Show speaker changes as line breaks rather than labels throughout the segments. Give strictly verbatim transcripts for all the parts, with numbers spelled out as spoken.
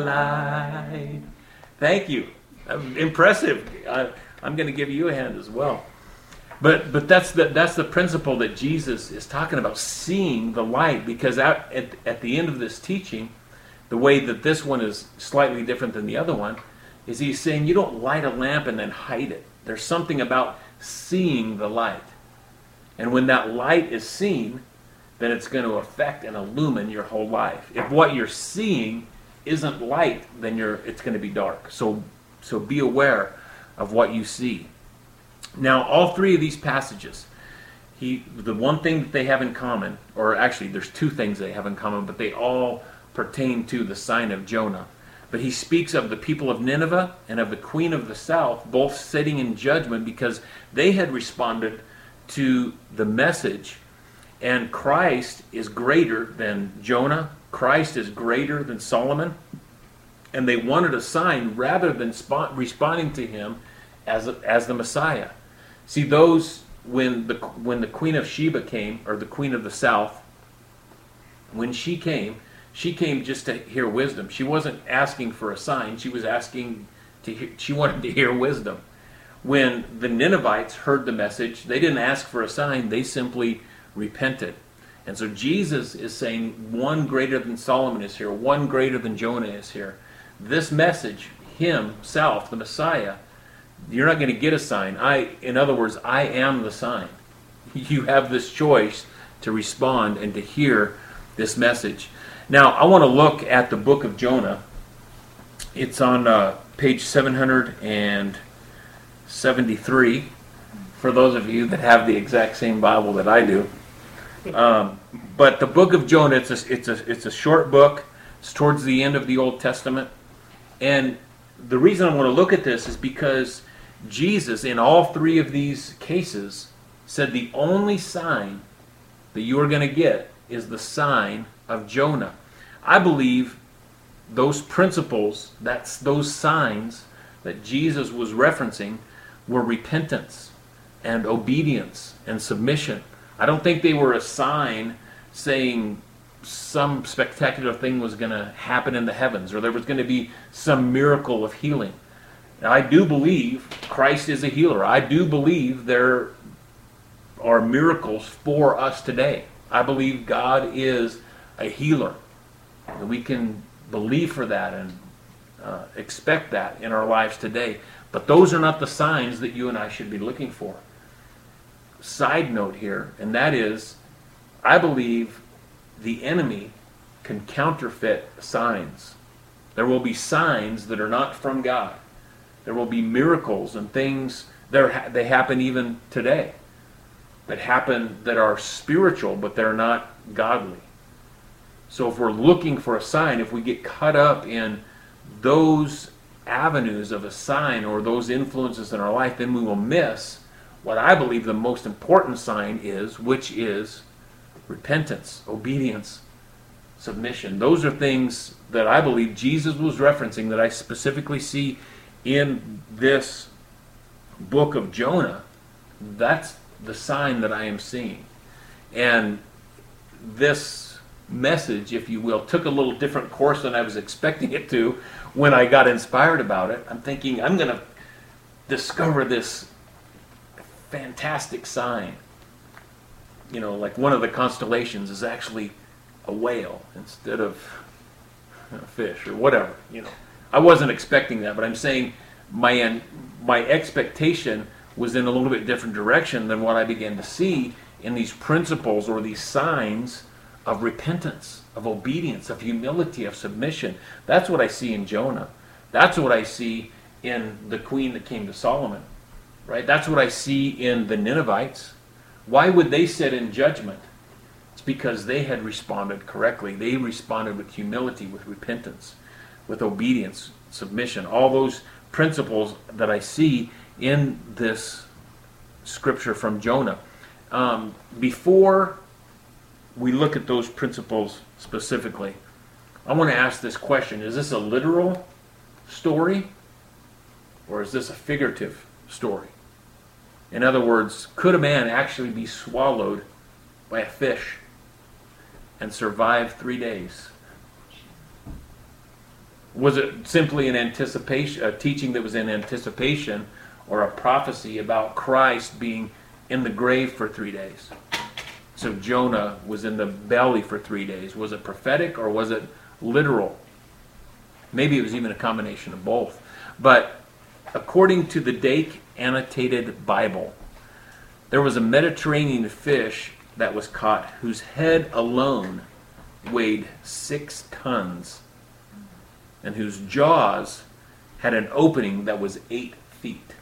light. Thank you. Um, Impressive. I, I'm going to give you a hand as well. But but that's the that's the principle that Jesus is talking about, seeing the light. Because at, at, at the end of this teaching, the way that this one is slightly different than the other one, is he's saying you don't light a lamp and then hide it. There's something about seeing the light. And when that light is seen, then it's going to affect and illumine your whole life. If what you're seeing isn't light, then you're it's going to be dark. So so be aware of what you see. Now, all three of these passages, he the one thing that they have in common, or actually there's two things they have in common, but they all pertain to the sign of Jonah. But he speaks of the people of Nineveh and of the queen of the south, both sitting in judgment because they had responded to the message. And Christ is greater than Jonah. Christ is greater than Solomon. And they wanted a sign rather than spot, responding to him as, as the Messiah. See, those, when the, when the Queen of Sheba came, or the Queen of the South, when she came, she came just to hear wisdom. She wasn't asking for a sign. She was asking to hear, she wanted to hear wisdom. When the Ninevites heard the message, they didn't ask for a sign. They simply repented. And so Jesus is saying one greater than Solomon is here. One greater than Jonah is here. This message, himself, the Messiah, you're not going to get a sign. I, in other words, I am the sign. You have this choice to respond and to hear this message. Now, I want to look at the book of Jonah. It's on uh, page seven hundred seventy-three, for those of you that have the exact same Bible that I do. Um, but the book of Jonah, it's a, it's a, it's a short book. It's towards the end of the Old Testament. And the reason I want to look at this is because Jesus, in all three of these cases, said the only sign that you are going to get is the sign of Jonah. I believe those principles, that's those signs that Jesus was referencing, were repentance and obedience and submission. I don't think they were a sign saying some spectacular thing was going to happen in the heavens, or there was going to be some miracle of healing. Now, I do believe Christ is a healer. I do believe there are miracles for us today. I believe God is a healer. And we can believe for that and uh, expect that in our lives today. But those are not the signs that you and I should be looking for. Side note here, and that is, I believe the enemy can counterfeit signs. There will be signs that are not from God. There will be miracles and things that they happen even today, that happen that are spiritual, but they're not godly. So if we're looking for a sign, if we get caught up in those avenues of a sign or those influences in our life, then we will miss what I believe the most important sign is, which is repentance, obedience, submission. Those are things that I believe Jesus was referencing, that I specifically see in this book of Jonah. That's the sign that I am seeing. And this message, if you will, took a little different course than I was expecting it to when I got inspired about it. I'm thinking, I'm going to discover this fantastic sign. You know, like one of the constellations is actually a whale instead of a fish or whatever. You know, I wasn't expecting that, but I'm saying my my expectation was in a little bit different direction than what I began to see in these principles or these signs of repentance, of obedience, of humility, of submission. That's what I see in Jonah. That's what I see in the queen that came to Solomon. Right? That's what I see in the Ninevites. Why would they sit in judgment? It's because they had responded correctly. They responded with humility, with repentance, with obedience, submission. All those principles that I see in this scripture from Jonah. Um, before we look at those principles specifically, I want to ask this question. Is this a literal story, or is this a figurative story? In other words, could a man actually be swallowed by a fish and survive three days? Was it simply an anticipation, a teaching that was in anticipation, or a prophecy about Christ being in the grave for three days? So Jonah was in the belly for three days. Was it prophetic or was it literal? Maybe it was even a combination of both. But according to the Dake Annotated Bible, there was a Mediterranean fish that was caught whose head alone weighed six tons and whose jaws had an opening that was eight feet.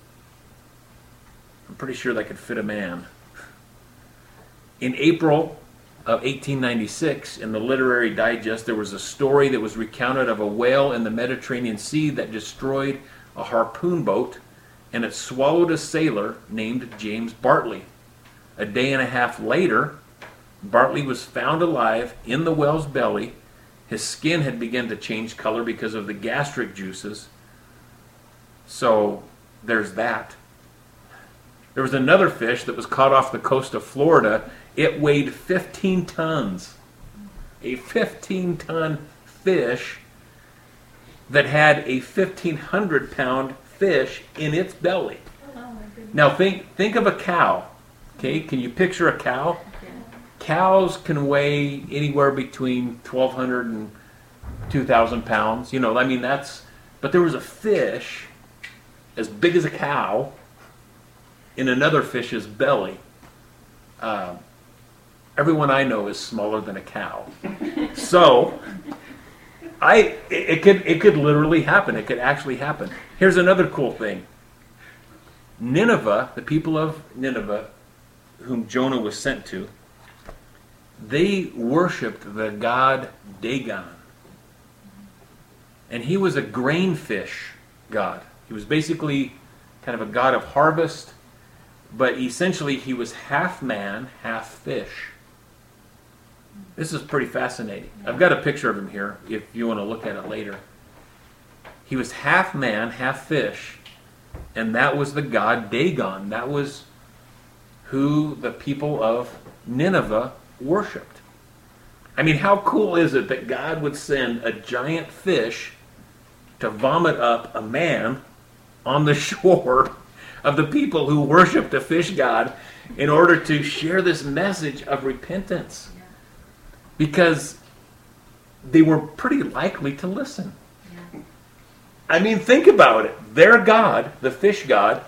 I'm pretty sure that could fit a man. In April of eighteen ninety-six, in the Literary Digest, there was a story that was recounted of a whale in the Mediterranean Sea that destroyed a harpoon boat, and it swallowed a sailor named James Bartley. A day and a half later, Bartley was found alive in the whale's belly. His skin had begun to change color because of the gastric juices. So there's that. There was another fish that was caught off the coast of Florida. It weighed fifteen tons. A fifteen-ton fish that had a fifteen hundred pound fish in its belly.
Oh, my goodness.
Now think think of a cow. Okay, can you picture a cow?
Yeah.
Cows can weigh anywhere between twelve hundred and two thousand pounds. You know, I mean, that's... But there was a fish as big as a cow in another fish's belly. Uh, everyone I know is smaller than a cow. So, I it, it could it could literally happen. It could actually happen. Here's another cool thing. Nineveh, the people of Nineveh, whom Jonah was sent to, they worshipped the god Dagon. And he was a grain fish god. He was basically kind of a god of harvest, but essentially he was half man, half fish. This is pretty fascinating. I've got a picture of him here if you want to look at it later. He was half man, half fish, and that was the god Dagon. That was who the people of Nineveh worshipped. I mean, how cool is it that God would send a giant fish to vomit up a man on the shore of the people who worshiped a fish god in order to share this message of repentance? Because they were pretty likely to listen.
Yeah.
I mean, think about it. Their god, the fish god,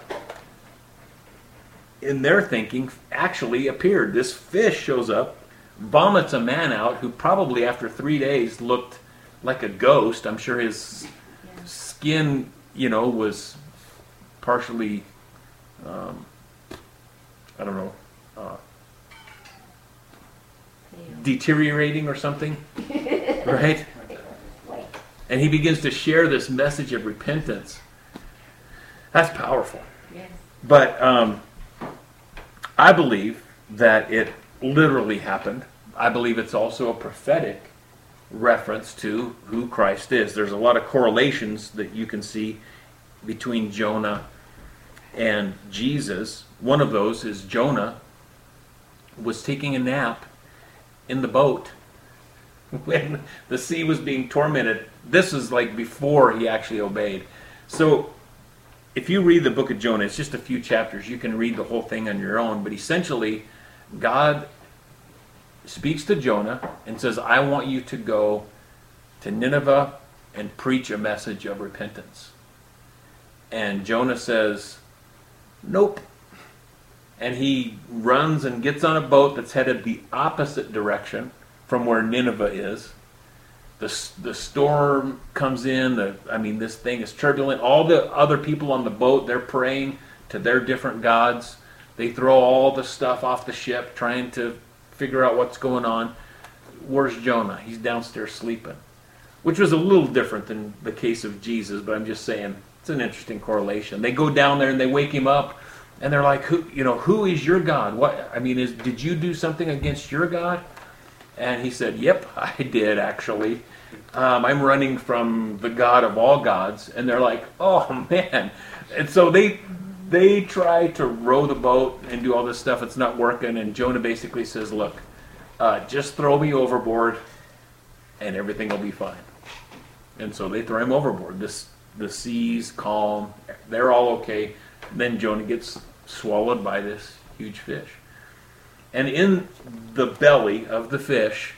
in their thinking, actually appeared. This fish shows up, vomits a man out who probably after three days looked like a ghost. I'm sure his
Yeah.
skin, you know, was partially, um, I don't know, uh, deteriorating or something, right? And he begins to share this message of repentance. That's powerful.
Yes.
But um, I believe that it literally happened. I believe it's also a prophetic reference to who Christ is. There's a lot of correlations that you can see between Jonah and Jesus. One of those is Jonah was taking a nap in the boat when the sea was being tormented. This is like before he actually obeyed. So if you read the book of Jonah, it's just a few chapters. You can read the whole thing on your own. But essentially, God speaks to Jonah and says, I want you to go to Nineveh and preach a message of repentance. And Jonah says, nope. And he runs and gets on a boat that's headed the opposite direction from where Nineveh is. The, the storm comes in. The, I mean, this thing is turbulent. All the other people on the boat, they're praying to their different gods. They throw all the stuff off the ship, trying to figure out what's going on. Where's Jonah? He's downstairs sleeping. Which was a little different than the case of Jesus, but I'm just saying, it's an interesting correlation. They go down there and they wake him up, and they're like, "Who, you know, who is your God? What? I mean, is did you do something against your God?" And he said, "Yep, I did actually. Um, I'm running from the God of all gods." And they're like, "Oh man!" And so they they try to row the boat and do all this stuff. It's not working. And Jonah basically says, "Look, uh, just throw me overboard, and everything will be fine." And so they throw him overboard. This, the seas calm. They're all okay. Then Jonah gets swallowed by this huge fish. And in the belly of the fish,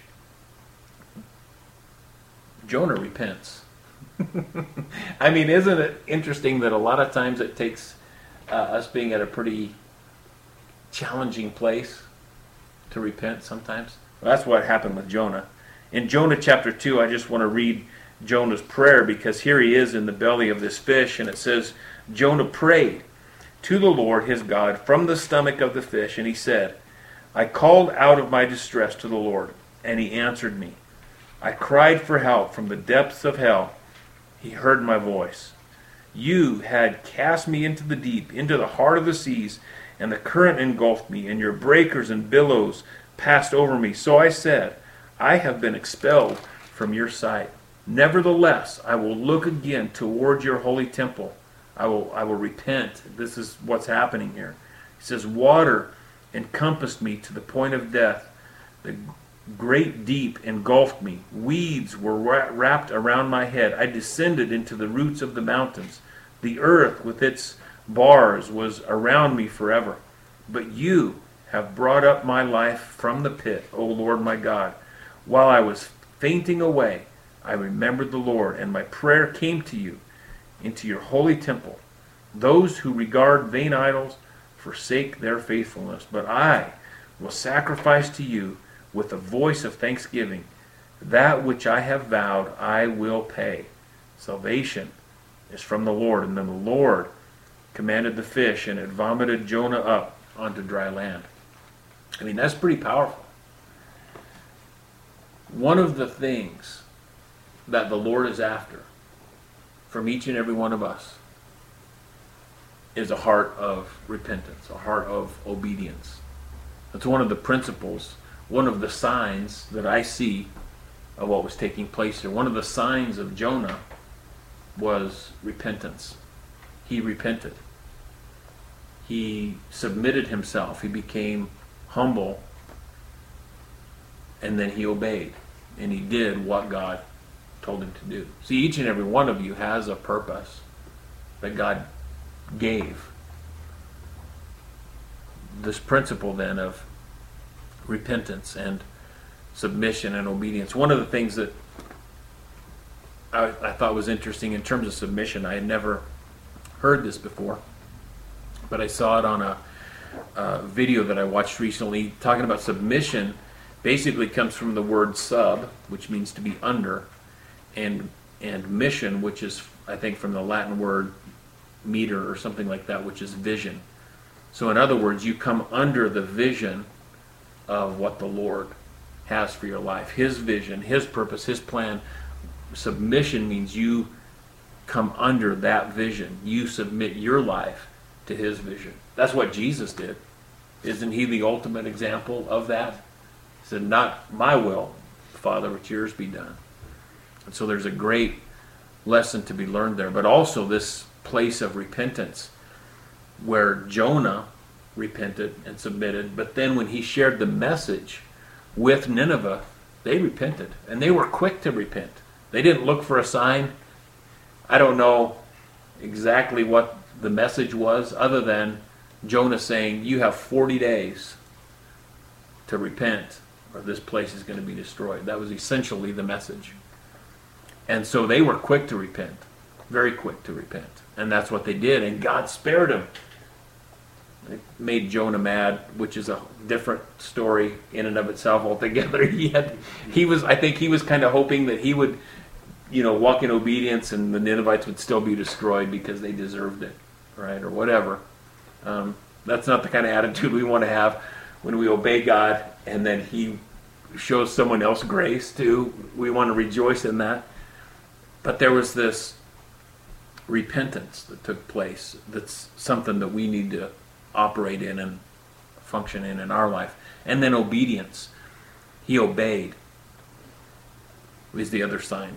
Jonah repents. I mean, isn't it interesting that a lot of times it takes uh, us being at a pretty challenging place to repent sometimes? Well, that's what happened with Jonah. In Jonah chapter two, I just want to read Jonah's prayer, because here he is in the belly of this fish, and it says, Jonah prayed to the Lord his God from the stomach of the fish, and he said, I called out of my distress to the Lord, and he answered me. I cried for help from the depths of hell. He heard my voice. You had cast me into the deep, into the heart of the seas, and the current engulfed me, and your breakers and billows passed over me. So I said, I have been expelled from your sight. Nevertheless, I will look again toward your holy temple. I will, I will repent. This is what's happening here. He says, water encompassed me to the point of death. The great deep engulfed me. Weeds were wrapped around my head. I descended into the roots of the mountains. The earth with its bars was around me forever. But you have brought up my life from the pit, O Lord my God. While I was fainting away, I remembered the Lord, and my prayer came to you into your holy temple. Those who regard vain idols forsake their faithfulness, but I will sacrifice to you with a voice of thanksgiving. That which I have vowed I will pay. Salvation is from the Lord. And then the Lord commanded the fish, and it vomited Jonah up onto dry land. I mean, that's pretty powerful. One of the things that the Lord is after from each and every one of us is a heart of repentance, a heart of obedience. That's one of the principles, one of the signs that I see of what was taking place here. One of the signs of Jonah was repentance. He repented. He submitted himself. He became humble. And then he obeyed. And he did what God told him to do. See, each and every one of you has a purpose that God gave. This principle then of repentance and submission and obedience. One of the things that I, I thought was interesting in terms of submission, I had never heard this before, but I saw it on a, a video that I watched recently talking about submission. Basically comes from the word sub, which means to be under, and and mission, which is, I think, from the Latin word meter or something like that, which is vision. So in other words, you come under the vision of what the Lord has for your life. His vision, His purpose, His plan. Submission means you come under that vision. You submit your life to His vision. That's what Jesus did. Isn't He the ultimate example of that? He said, not my will, Father, but yours be done. And so there's a great lesson to be learned there. But also this place of repentance where Jonah repented and submitted. But then when he shared the message with Nineveh, they repented. And they were quick to repent. They didn't look for a sign. I don't know exactly what the message was other than Jonah saying, you have forty days to repent or this place is going to be destroyed. That was essentially the message. And so they were quick to repent. Very quick to repent. And that's what they did. And God spared them. It made Jonah mad, which is a different story in and of itself altogether. He had, he was, I think he was kind of hoping that he would, you know, walk in obedience and the Ninevites would still be destroyed because they deserved it, right, or whatever. Um, that's not the kind of attitude we want to have when we obey God and then He shows someone else grace too. We want to rejoice in that. But there was this repentance that took place. That's something that we need to operate in and function in in our life. And then obedience. He obeyed. Is the other sign.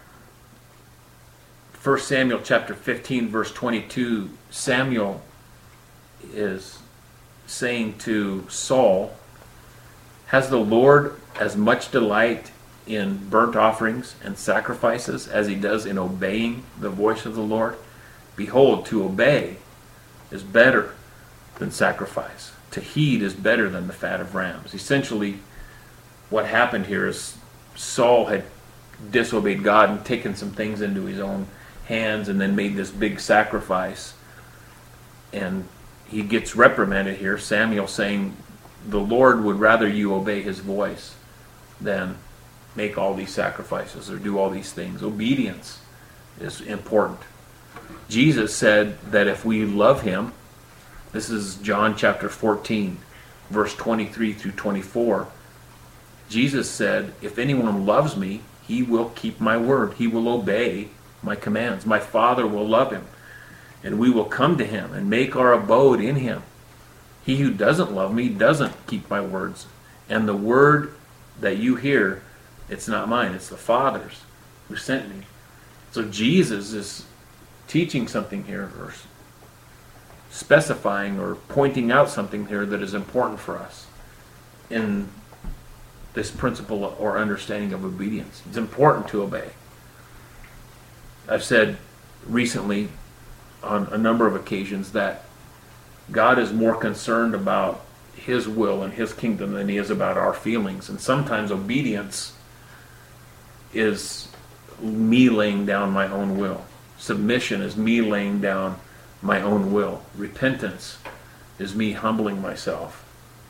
First Samuel chapter fifteen verse twenty-two, Samuel is saying to Saul, has the Lord as much delight in burnt offerings and sacrifices as he does in obeying the voice of the Lord? Behold, to obey is better than sacrifice. To heed is better than the fat of rams. Essentially, what happened here is Saul had disobeyed God and taken some things into his own hands and then made this big sacrifice. And he gets reprimanded here, Samuel saying, the Lord would rather you obey his voice than make all these sacrifices or do all these things. Obedience is important. Jesus said that if we love him, this is John chapter fourteen, verse twenty-three through twenty-four. Jesus said, if anyone loves me, he will keep my word. He will obey my commands. My Father will love him, and we will come to him and make our abode in him. He who doesn't love me doesn't keep my words. And the word that you hear, it's not mine, it's the Father's who sent me. So Jesus is teaching something here, or specifying or pointing out something here that is important for us in this principle or understanding of obedience. It's important to obey. I've said recently on a number of occasions that God is more concerned about his will and his kingdom than he is about our feelings. And sometimes obedience is me laying down my own will. Submission is me laying down my own will. Repentance is me humbling myself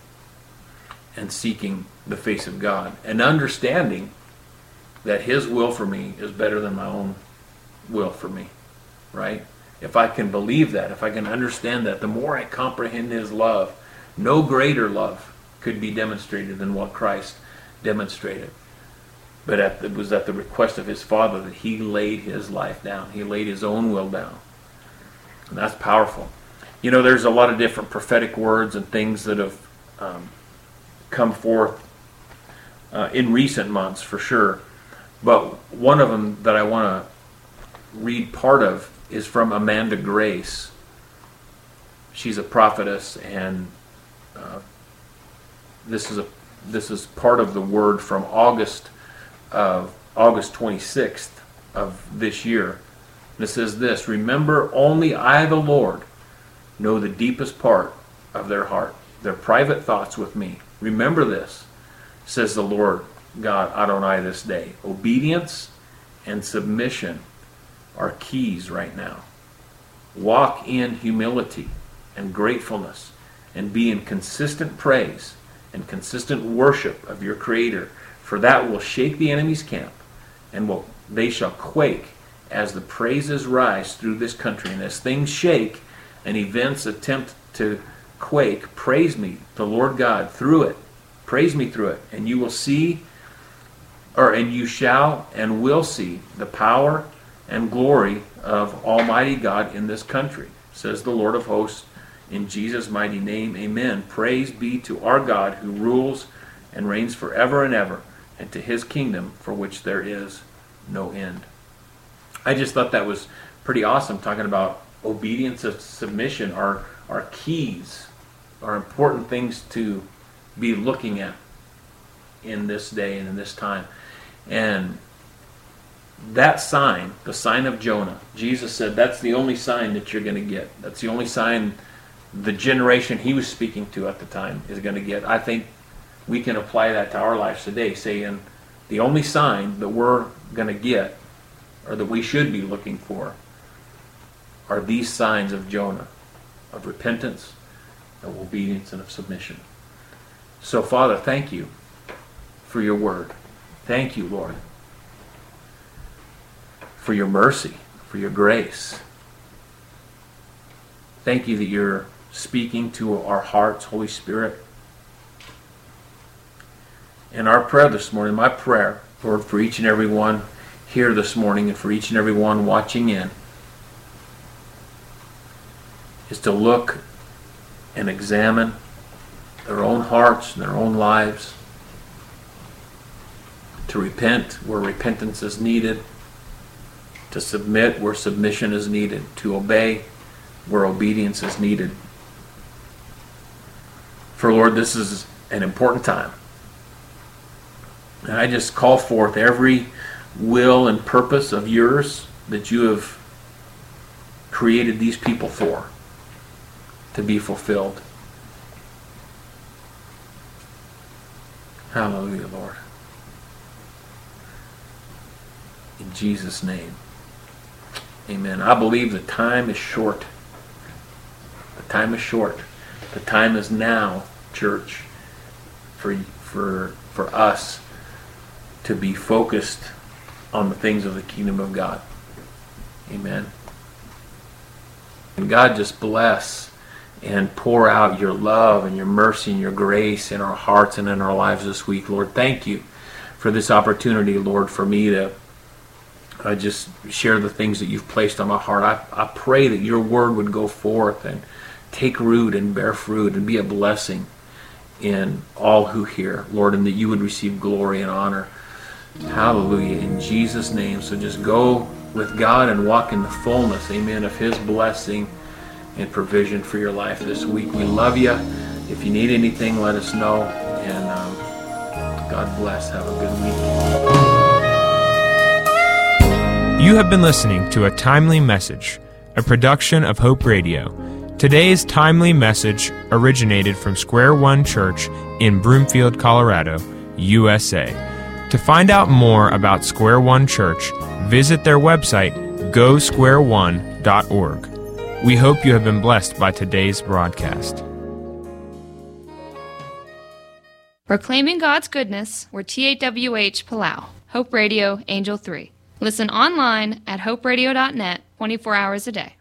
and seeking the face of God and understanding that his will for me is better than my own will for me, right? If I can believe that, if I can understand that, the more I comprehend his love, no greater love could be demonstrated than what Christ demonstrated. But at the, it was at the request of his Father that he laid his life down. He laid his own will down. And that's powerful. You know, there's a lot of different prophetic words and things that have um, come forth uh, in recent months, for sure. But one of them that I want to read part of is from Amanda Grace. She's a prophetess, and uh, this is a this is part of the word from August of August twenty-sixth of this year. And it says this: remember, only I, the Lord, know the deepest part of their heart, their private thoughts with me. Remember this, says the Lord God Adonai this day. Obedience and submission are keys right now. Walk in humility and gratefulness, and be in consistent praise and consistent worship of your Creator, for that will shake the enemy's camp, and will they shall quake as the praises rise through this country. And as things shake and events attempt to quake, praise me, the Lord God, through it. Praise me through it, and you will see, or and you shall and will see the power and glory of Almighty God in this country, says the Lord of hosts, in Jesus' mighty name, amen. Praise be to our God who rules and reigns forever and ever, and to his kingdom for which there is no end. I just thought that was pretty awesome, talking about obedience and submission are, are keys, are important things to be looking at in this day and in this time. And that sign, the sign of Jonah, Jesus said that's the only sign that you're going to get. That's the only sign the generation he was speaking to at the time is going to get. I think we can apply that to our lives today, saying the only sign that we're going to get, or that we should be looking for, are these signs of Jonah, of repentance, of obedience, and of submission. So, Father, thank you for your word. Thank you, Lord, for your mercy, for your grace. Thank you that you're speaking to our hearts, Holy Spirit. And our prayer this morning, my prayer, Lord, for each and every one here this morning and for each and every one watching in, is to look and examine their own hearts and their own lives, to repent where repentance is needed, to submit where submission is needed, to obey where obedience is needed. For Lord, this is an important time. And I just call forth every will and purpose of yours that you have created these people for to be fulfilled. Hallelujah, Lord. In Jesus' name. Amen. I believe the time is short. The time is short. The time is now, church, for for for us to be focused on the things of the kingdom of God. Amen. And God, just bless and pour out your love and your mercy and your grace in our hearts and in our lives this week, Lord. Thank you for this opportunity, Lord, for me to uh, just share the things that you've placed on my heart. I, I pray that your word would go forth and take root and bear fruit and be a blessing in all who hear, Lord, and that you would receive glory and honor. Hallelujah. In Jesus' name. So just go with God and walk in the fullness, amen, of his blessing and provision for your life this week. We love you. If you need anything, let us know. And um, God bless. Have a good week.
You have been listening to a timely message, a production of Hope Radio. Today's timely message originated from Square One Church in Broomfield, Colorado, U S A. To find out more about Square One Church, visit their website, go square one dot org. We hope you have been blessed by today's broadcast.
Proclaiming God's goodness, we're T A W H Palau, Hope Radio, Angel three. Listen online at hope radio dot net twenty-four hours a day.